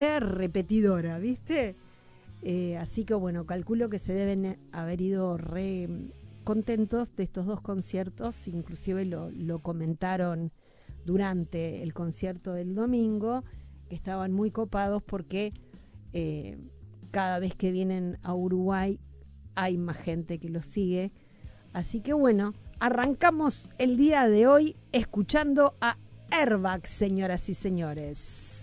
repetidora, ¿viste? Así que bueno, calculo que se deben haber ido re contentos de estos dos conciertos, inclusive lo comentaron durante el concierto del domingo, que estaban muy copados porque cada vez que vienen a Uruguay hay más gente que los sigue. Así que bueno, arrancamos el día de hoy escuchando a Airbag, señoras y señores.